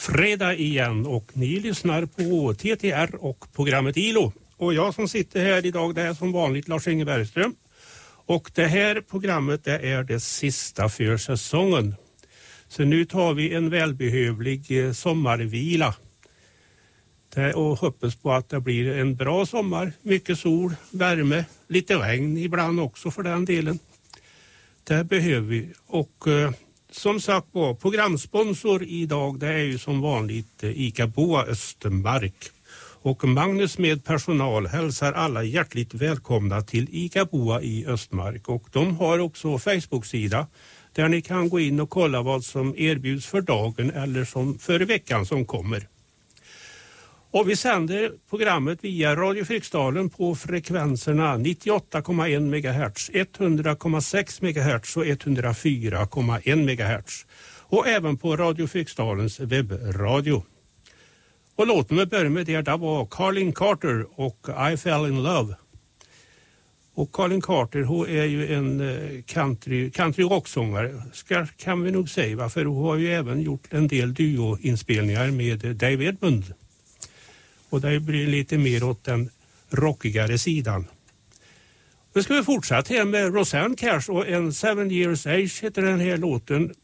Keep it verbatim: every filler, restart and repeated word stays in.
fredag igen och ni lyssnar på T T R och programmet I L O. Och jag som sitter här idag, det är som vanligt Lars-Inge Bergström. Och det här programmet det är det sista för säsongen. Så nu tar vi en välbehövlig eh, sommarvila. Det, och hoppas på att det blir en bra sommar. Mycket sol, värme, lite regn ibland också för den delen. Det behöver vi. Och eh, som sagt var, programsponsor idag det är ju som vanligt eh, ICA Boa Östermark. Och Magnus med personal hälsar alla hjärtligt välkomna till ICA Boa i Östmark. Och de har också Facebook-sida där ni kan gå in och kolla vad som erbjuds för dagen eller som för veckan som kommer. Och vi sänder programmet via Radio Fryksdalen på frekvenserna nittioåtta komma en megahertz, hundra komma sex megahertz och hundrafyra komma en megahertz. Och även på Radio Fryksdalens webbradio. Och låten med börja med det där var Carlin Carter och I Fell in Love. Och Carlin Carter hon är ju en country, country rocksångare ska, kan vi nog säga. För hon har ju även gjort en del duo-inspelningar med Dave Edmund. Och det blir lite mer åt den rockigare sidan. Nu ska vi fortsätta här med Rosanne Cash och en Seven Years Age heter den här låten.